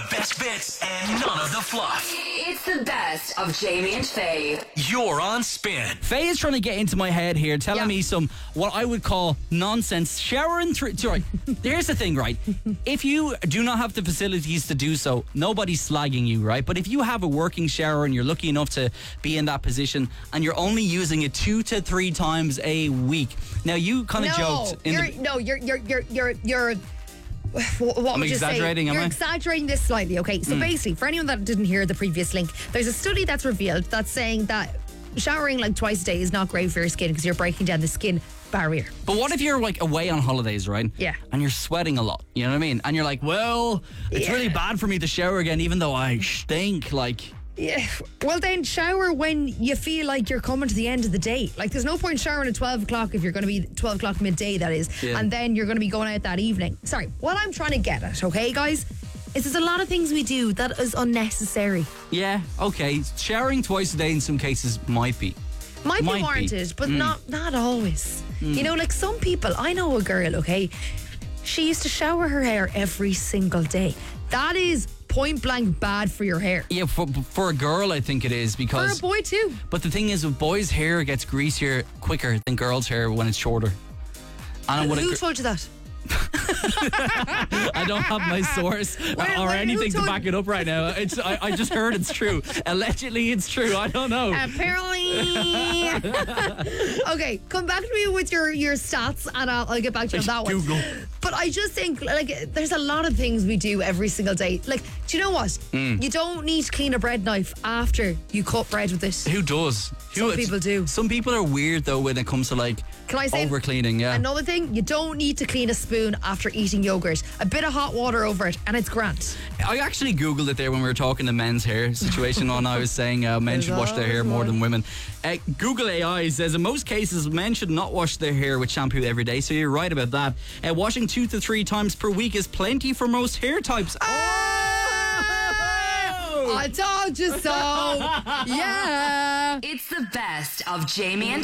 best bits and none of the fluff. It's the best of Jamie and Faye. You're on Spin. Faye is trying to get into my head here, telling me some what I would call nonsense. Showering through. Right, here's the thing, right? If you do not have the facilities to do so, nobody's slagging you, right? But if you have a working shower and you're lucky enough to be in that position, and you're only using it 2 to 3 times a week, now you kind of joked. You're. What I'm would you exaggerating, say? am You're I? exaggerating this slightly, okay? So basically, for anyone that didn't hear the previous link, there's a study that's revealed that's saying that showering like twice a day is not great for your skin because you're breaking down the skin barrier. But what if you're like away on holidays, right? Yeah. And you're sweating a lot, you know what I mean? And you're like, well, it's really bad for me to shower again, even though I stink, like... Yeah. Well, then shower when you feel like you're coming to the end of the day. Like, there's no point showering at 12 o'clock if you're going to be 12 o'clock midday, that is. Yeah. And then you're going to be going out that evening. Sorry, what I'm trying to get at, okay, guys, is there's a lot of things we do that is unnecessary. Yeah, okay. Showering twice a day in some cases might be. Might be warranted, but not always. You know, like some people, I know a girl, okay, she used to shower her hair every single day. That is point blank bad for your hair. Yeah, for a girl, I think it is because... For a boy too. But the thing is, a boy's hair gets greasier quicker than girls' hair when it's shorter. And Who told you that? I don't have my source or anything to back it up right now. I just heard it's true. Allegedly, it's true. I don't know. Apparently. Okay, come back to me with your stats and I'll get back to you on that one. Google. But I just think, like, there's a lot of things we do every single day. Like, do you know what? You don't need to clean a bread knife after you cut bread with it. Who does? Some people do. Some people are weird, though, when it comes to, like, Can I say over-cleaning, yeah. Another thing, you don't need to clean a spoon after eating yogurt. A bit of hot water over it and it's grand. I actually Googled it there when we were talking the men's hair situation when I was saying men should wash their hair more than women. Google AI says in most cases men should not wash their hair with shampoo every day, so you're right about that. Washing 2 to 3 times per week is plenty for most hair types. I told you so. Yeah. It's the best of Jamie and